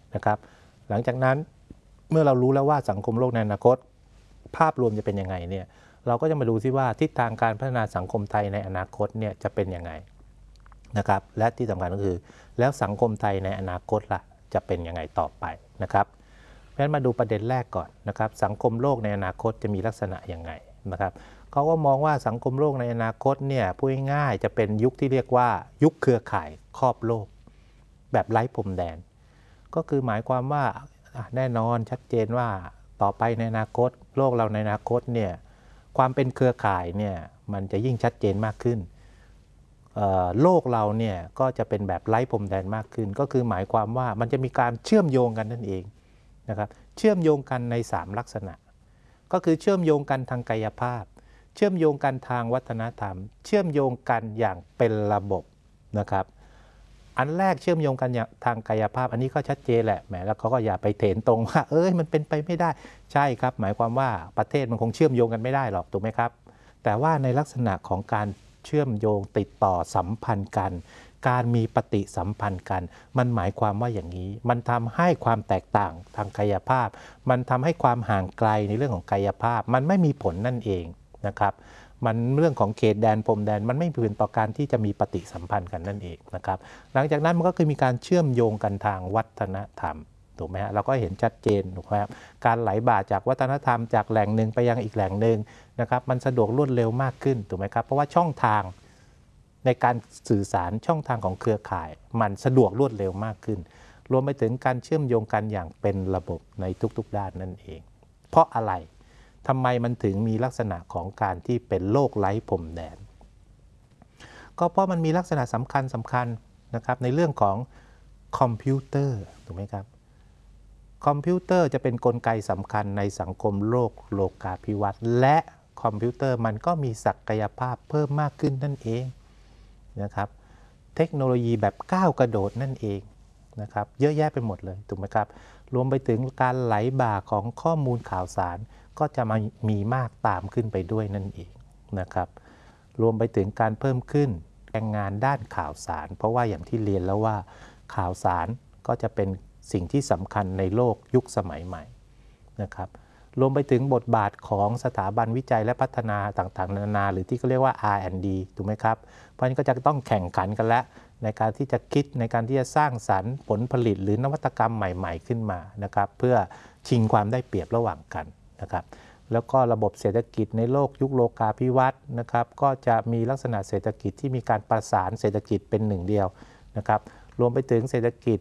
นะครับหลังจากนั้นเมื่อเรารู้แล้วว่าสังคมโลกในอนาคตภาพรวมจะเป็นยังไงเนี่ยเราก็จะมาดูซิว่าทิศทางการพัฒนาสังคมไทยในอนาคตเนี่ยจะเป็นยังไงนะครับและที่สำคัญก็คือแล้วสังคมไทยในอนาคตล่ะจะเป็นยังไงต่อไปนะครับงั้นมาดูประเด็นแรกก่อนนะครับสังคมโลกในอนาคตจะมีลักษณะยังไงนะครับเขาก็มองว่าสังคมโลกในอนาคตเนี่ยพูดง่ายๆจะเป็นยุคที่เรียกว่ายุคเครือข่ายครอบโลกแบบไร้พรมแดนก็คือหมายความว่าแน่นอนชัดเจนว่าต่อไปในอนาคตโลกเราในอนาคตเนี่ยความเป็นเครือข่ายเนี่ยมันจะยิ่งชัดเจนมากขึ้นโลกเราเนี่ยก็จะเป็นแบบไร้พรมแดนมากขึ้นก็คือหมายความว่ามันจะมีการเชื่อมโยงกันนั่นเองนะครับเชื่อมโยงกันใน3ลักษณะก็คือเชื่อมโยงกันทางกายภาพเชื่อมโยงกันทางวัฒนธรรมเชื่อมโยงกันอย่างเป็นระบบนะครับอันแรกเชื่อมโยงกันอย่างทางกายภาพอันนี้ก็ชัดเจนแหละแหมแล้วเขาก็อย่าไปเถนตรงว่ามันเป็นไปไม่ได้ใช่ครับหมายความว่าประเทศมันคงเชื่อมโยงกันไม่ได้หรอกถูกไหมครับแต่ว่าในลักษณะของการเชื่อมโยงติดต่อสัมพันธ์กันการมีปฏิสัมพันธ์กันมันหมายความว่าอย่างนี้มันทำให้ความแตกต่างทางกายภาพมันทำให้ความห่างไกลในเรื่องของกายภาพมันไม่มีผลนั่นเองนะครับมันเรื่องของเขตแดนพรมแดนมันไม่มีผลต่อการที่จะมีปฏิสัมพันธ์กันนั่นเองนะครับหลังจากนั้นมันก็คือมีการเชื่อมโยงกันทางวัฒนธรรมถูกไหมฮะเราก็เห็นชัดเจนถูกไหมครับการไหลบ่าจากวัฒนธรรมจากแหล่งหนึ่งไปยังอีกแหล่งหนึ่งนะครับมันสะดวกรวดเร็วมากขึ้นถูกไหมครับเพราะว่าช่องทางในการสื่อสารช่องทางของเครือข่ายมันสะดวกรวดเร็วมากขึ้นรวมไปถึงการเชื่อมโยงกันอย่างเป็นระบบในทุกๆด้านนั่นเองเพราะอะไรทำไมมันถึงมีลักษณะของการที่เป็นโลกไร้พรมแดนก็เพราะมันมีลักษณะสำคัญนะครับในเรื่องของคอมพิวเตอร์ถูกไหมครับคอมพิวเตอร์จะเป็นกลไกสำคัญในสังคมโลกโลกาภิวัตน์และคอมพิวเตอร์มันก็มีศักยภาพเพิ่มมากขึ้นนั่นเองนะครับเทคโนโลยีแบบก้าวกระโดดนั่นเองนะครับเยอะแยะไปหมดเลยถูกไหมครับรวมไปถึงการไหลบ่าของข้อมูลข่าวสารก็จะมีมากตามขึ้นไปด้วยนั่นเองนะครับรวมไปถึงการเพิ่มขึ้นแรงงานด้านข่าวสารเพราะว่าอย่างที่เรียนแล้วว่าข่าวสารก็จะเป็นสิ่งที่สำคัญในโลกยุคสมัยใหม่นะครับรวมไปถึงบทบาทของสถาบันวิจัยและพัฒนาต่างๆนานาหรือที่เขาเรียกว่า R&D ถูกไหมครับเพราะฉะนั้นก็จะต้องแข่งขันกันแล้วในการที่จะคิดในการที่จะสร้างสรรค์ผลผลิตหรือนวัตกรรมใหม่ๆขึ้นมานะครับเพื่อชิงความได้เปรียบระหว่างกันนะครับแล้วก็ระบบเศรษฐกิจในโลกยุคโลกาภิวัตน์นะครับก็จะมีลักษณะเศรษฐกิจที่มีการประสานเศรษฐกิจเป็นหนึ่งเดียวนะครับรวมไปถึงเศรษฐกิจ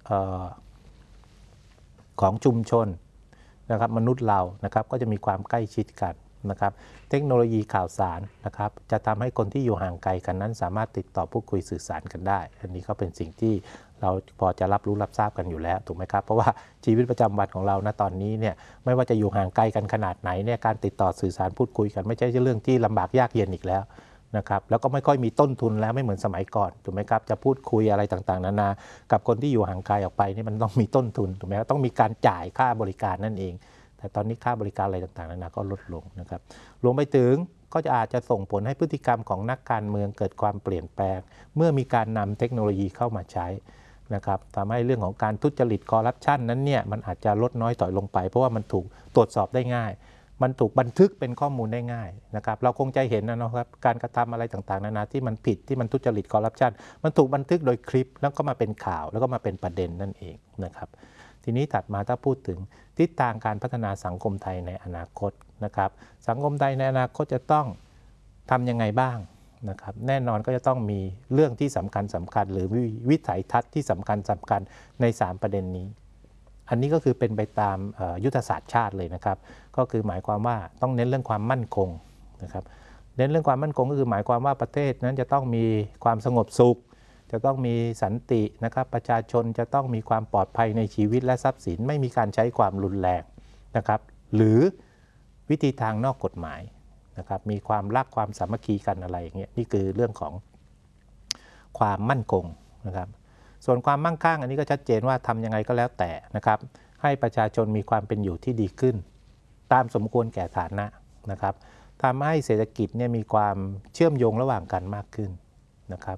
ของชุมชนนะครับมนุษย์เรานะครับก็จะมีความใกล้ชิดกันนะครับเทคโนโลยีข่าวสารนะครับจะทำให้คนที่อยู่ห่างไกลกันนั้นสามารถติดต่อพูดคุยสื่อสารกันได้อันนี้ก็เป็นสิ่งที่เราพอจะรับรู้รับทราบกันอยู่แล้วถูกไหมครับเพราะว่าชีวิตประจำวันของเราณตอนนี้เนี่ยไม่ว่าจะอยู่ห่างไกลกันขนาดไหนเนี่ยการติดต่อสื่อสารพูดคุยกันไม่ใช่เรื่องที่ลำบากยากเย็นอีกแล้วนะครับแล้วก็ไม่ค่อยมีต้นทุนแล้วไม่เหมือนสมัยก่อนถูกไหมครับจะพูดคุยอะไรต่างๆนานากับคนที่อยู่ห่างไกลออกไปนี่มันต้องมีต้นทุนถูกไหมครับต้องมีการจ่ายค่าบริการนั่นเองแต่ตอนนี้ค่าบริการอะไรต่างๆนานาก็ลดลงนะครับรวมไปถึงก็อาจจะส่งผลให้พฤติกรรมของนักการเมืองเกิดความเปลี่ยนแปลงเมื่อมีการนำเทคโนโลยีเข้ามาใช้นะครับทำให้เรื่องของการทุจริตคอร์รัปชันนั้นเนี่ยมันอาจจะลดน้อยถอยลงไปเพราะว่ามันถูกตรวจสอบได้ง่ายมันถูกบันทึกเป็นข้อมูลได้ง่ายนะครับเราคงจะเห็นนะครับการกระทำอะไรต่างๆนานาที่มันผิดที่มันทุจริตคอร์รัปชันมันถูกบันทึกโดยคลิปแล้วก็มาเป็นข่าวแล้วก็มาเป็นประเด็นนั่นเองนะครับทีนี้ถัดมาถ้าพูดถึงทิศทางการพัฒนาสังคมไทยในอนาคตนะครับสังคมไทยในอนาคตจะต้องทำยังไงบ้างนะครับแน่นอนก็จะต้องมีเรื่องที่สำคัญหรือวิสัยทัศน์ที่สำคัญใน3ประเด็นนี้อันนี้ก็คือเป็นไปตามยุทธศาสตร์ชาติเลยนะครับก็คือหมายความว่าต้องเน้นเรื่องความมั่นคงนะครับเน้นเรื่องความมั่นคงก็คือหมายความว่าประเทศนั้นจะต้องมีความสงบสุขจะต้องมีสันตินะครับประชาชนจะต้องมีความปลอดภัยในชีวิตและทรัพย์สินไม่มีการใช้ความรุนแรงนะครับหรือวิธีทางนอกกฎหมายนะครับมีความรักความสามัคคีกันอะไรอย่างเงี้ยนี่คือเรื่องของความมั่นคงนะครับส่วนความมั่งคั่งอันนี้ก็ชัดเจนว่าทำยังไงก็แล้วแต่นะครับให้ประชาชนมีความเป็นอยู่ที่ดีขึ้นตามสมควรแก่ฐานะนะครับทำให้เศรษฐกิจเนี่ยมีความเชื่อมโยงระหว่างกันมากขึ้นนะครับ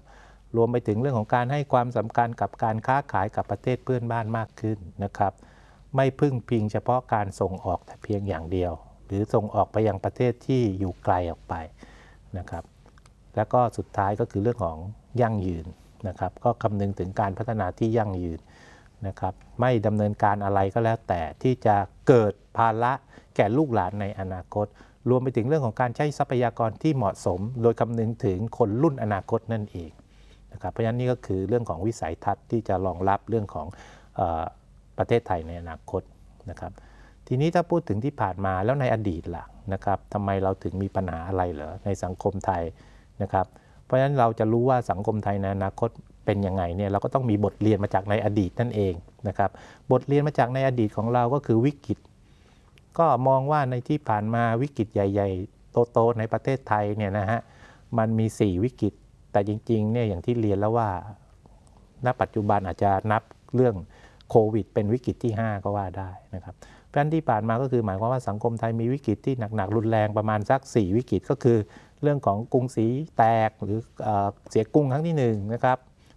รวมไปถึงเรื่องของการให้ความสำคัญกับการค้าขายกับประเทศเพื่อนบ้านมากขึ้นนะครับไม่พึ่งพิงเฉพาะการส่งออกแต่เพียงอย่างเดียวหรือส่งออกไปยังประเทศที่อยู่ไกลออกไปนะครับแล้วก็สุดท้ายก็คือเรื่องของยั่งยืนนะครับก็คำนึงถึงการพัฒนาที่ยั่งยืนนะครับไม่ดำเนินการอะไรก็แล้วแต่ที่จะเกิดภาระแก่ลูกหลานในอนาคตรวมไปถึงเรื่องของการใช้ทรัพยากรที่เหมาะสมโดยคำนึงถึงคนรุ่นอนาคตนั่นเองนะครับเพราะฉะนั้นนี่ก็คือเรื่องของวิสัยทัศน์ที่จะรองรับเรื่องของประเทศไทยในอนาคตนะครับทีนี้ถ้าพูดถึงที่ผ่านมาแล้วในอดีตล่ะนะครับทำไมเราถึงมีปัญหาอะไรเหรอในสังคมไทยนะครับเพราะฉะนั้นเราจะรู้ว่าสังคมไทยในอนาคตเป็นยังไงเนี่ยเราก็ต้องมีบทเรียนมาจากในอดีตนั่นเองนะครับบทเรียนมาจากในอดีตของเราก็คือวิกฤตก็มองว่าในที่ผ่านมาวิกฤตใหญ่ๆโตๆในประเทศไทยเนี่ยนะฮะมันมี4วิกฤตแต่จริงๆเนี่ยอย่างที่เรียนแล้วว่าณปัจจุบันอาจจะนับเรื่องโควิดเป็นวิกฤตที่5ก็ว่าได้นะครับเพราะฉะนั้นที่ผ่านมาก็คือหมายความว่าสังคมไทยมีวิกฤตที่หนักๆรุนแรงประมาณสัก4วิกฤตก็คือเรื่องของกรุงศรีแตกหรือเสียกรุงครั้งที่1นะครับ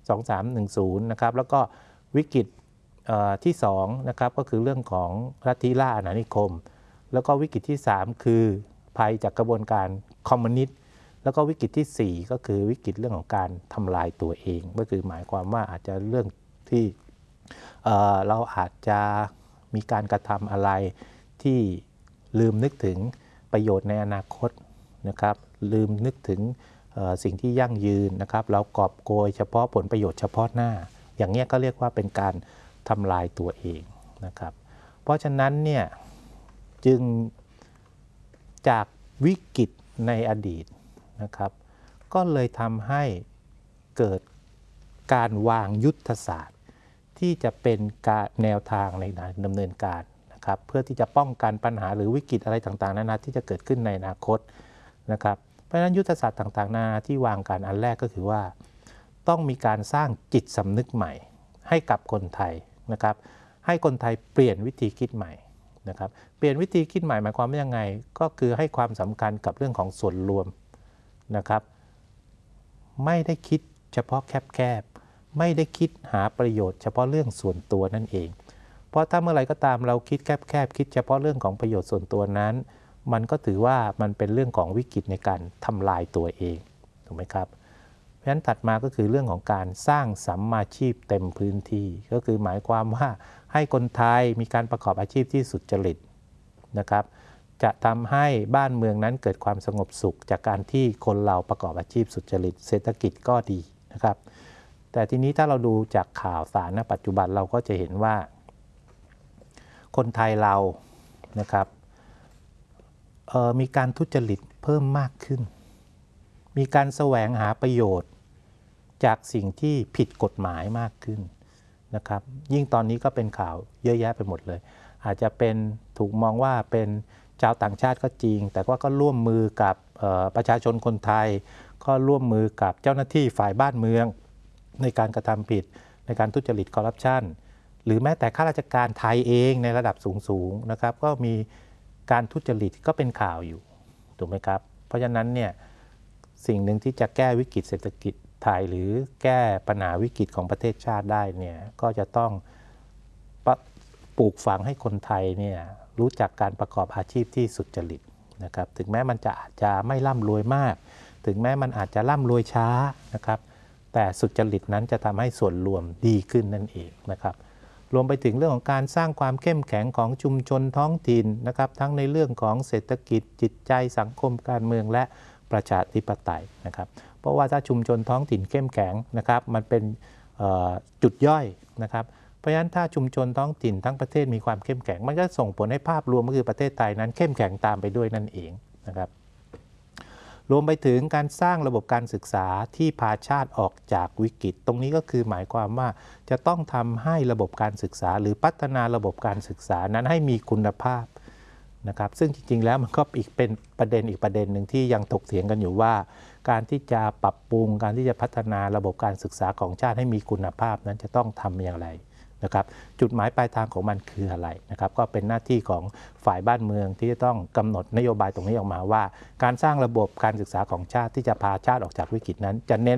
2310นะครับแล้วก็วิกฤตที่2นะครับก็คือเรื่องของลัทธิล่าอาณานิคมแล้วก็วิกฤตที่3คือภัยจากกระบวนการคอมมิวนิสต์แล้วก็วิกฤตที่4ก็คือวิกฤตเรื่องของการทำลายตัวเองก็คือหมายความว่าอาจจะเรื่องที่เราอาจจะมีการกระทำอะไรที่ลืมนึกถึงประโยชน์ในอนาคตนะครับลืมนึกถึงสิ่งที่ยั่งยืนนะครับเรากอบโกยเฉพาะผลประโยชน์เฉพาะหน้าอย่างนี้ก็เรียกว่าเป็นการทำลายตัวเองนะครับเพราะฉะนั้นเนี่ยจึงจากวิกฤตในอดีตนะครับก็เลยทำให้เกิดการวางยุทธศาสตร์ที่จะเป็นการแนวทางในการดำเนินการนะครับเพื่อที่จะป้องกันปัญหาหรือวิกฤตอะไรต่างๆนานาที่จะเกิดขึ้นในอนาคตนะครับเพราะฉะนั้นยุทธศาสตร์ต่างๆนานาที่วางกันอันแรกก็คือว่าต้องมีการสร้างจิตสำนึกใหม่ให้กับคนไทยนะครับให้คนไทยเปลี่ยนวิธีคิดใหม่นะครับเปลี่ยนวิธีคิดใหม่หมายความว่ายังไงก็คือให้ความสำคัญกับเรื่องของส่วนรวมนะครับไม่ได้คิดเฉพาะแคบๆไม่ได้คิดหาประโยชน์เฉพาะเรื่องส่วนตัวนั่นเองเพราะถ้าเมื่อไรก็ตามเราคิดแคบๆคิดเฉพาะเรื่องของประโยชน์ส่วนตัวนั้นมันก็ถือว่ามันเป็นเรื่องของวิกฤตในการทำลายตัวเองถูกไหมครับเพราะฉะนั้นถัดมาก็คือเรื่องของการสร้างสัมมาชีพเต็มพื้นที่ก็คือหมายความว่าให้คนไทยมีการประกอบอาชีพที่สุจริตนะครับจะทำให้บ้านเมืองนั้นเกิดความสงบสุขจากการที่คนเราประกอบอาชีพสุจริตเศรษฐกิจก็ดีนะครับแต่ทีนี้ถ้าเราดูจากข่าวสารณปัจจุบันเราก็จะเห็นว่าคนไทยเรานะครับมีการทุจริตเพิ่มมากขึ้นมีการแสวงหาประโยชน์จากสิ่งที่ผิดกฎหมายมากขึ้นนะครับยิ่งตอนนี้ก็เป็นข่าวเยอะแยะไปหมดเลยอาจจะเป็นถูกมองว่าเป็นชาวต่างชาติก็จริงแต่ว่าก็ร่วมมือกับประชาชนคนไทยก็ร่วมมือกับเจ้าหน้าที่ฝ่ายบ้านเมืองในการกระทำผิดในการทุจริตคอร์รัปชันหรือแม้แต่ข้าราชการไทยเองในระดับสูงๆนะครับก็มีการทุจริตก็เป็นข่าวอยู่ถูกไหมครับเพราะฉะนั้นเนี่ยสิ่งหนึ่งที่จะแก้วิกฤตเศรษฐกิจไทยหรือแก้ปัญหาวิกฤตของประเทศชาติได้เนี่ยก็จะต้องปลูกฝังให้คนไทยเนี่ยรู้จักการประกอบอาชีพที่สุจริตนะครับถึงแม้มันจะอาจจะไม่ร่ำรวยมากถึงแม้มันอาจจะร่ำรวยช้านะครับแต่สุจริตนั้นจะทำให้ส่วนรวมดีขึ้นนั่นเองนะครับรวมไปถึงเรื่องของการสร้างความเข้มแข็งของชุมชนท้องถิ่นนะครับทั้งในเรื่องของเศรษฐกิจจิตใจสังคมการเมืองและประชาธิปไตยนะครับเพราะว่าถ้าชุมชนท้องถิ่นเข้มแข็งนะครับมันเป็นจุดย่อยนะครับเพราะฉะนั้นถ้าชุมชนท้องถิ่นทั้งประเทศมีความเข้มแข็งมันก็ส่งผลให้ภาพรวมก็คือประเทศไทยนั้นเข้มแข็งตามไปด้วยนั่นเองนะครับรวมไปถึงการสร้างระบบการศึกษาที่พาชาติออกจากวิกฤตตรงนี้ก็คือหมายความว่าจะต้องทำให้ระบบการศึกษาหรือพัฒนาระบบการศึกษานั้นให้มีคุณภาพนะครับซึ่งจริงๆแล้วมันก็เป็นประเด็นอีกประเด็นหนึ่งที่ยังถกเถียงกันอยู่ว่าการที่จะปรับปรุงการที่จะพัฒนาระบบการศึกษาของชาติให้มีคุณภาพนั้นจะต้องทำอย่างไรนะครับจุดหมายปลายทางของมันคืออะไรนะครับก็เป็นหน้าที่ของฝ่ายบ้านเมืองที่จะต้องกำหนดนโยบายตรงนี้ออกมาว่าการสร้างระบบการศึกษาของชาติที่จะพาชาติออกจากวิกฤตนั้นจะเน้น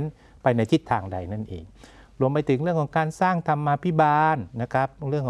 ไปในทิศทางใดนั่นเองรวมไปถึงเรื่องของการสร้างธรรมาภิบาลนะครับเรื่อง